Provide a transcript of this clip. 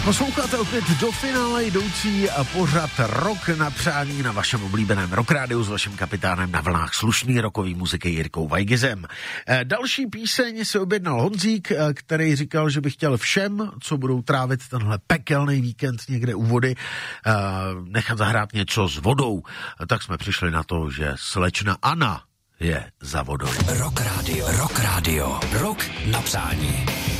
Posloucháte opět do finále jdoucí pořad Rok na přání na vašem oblíbeném Rock Rádiu s vaším kapitánem na vlnách slušný rokový muziky Jirkou Vajgizem. Další píseň se objednal Honzík, který říkal, že by chtěl všem, co budou trávit tenhle pekelný víkend někde u vody, nechat zahrát něco s vodou. Tak jsme přišli na to, že slečna Anna je za vodou. Rock Radio, Rock Radio, Rok na přání.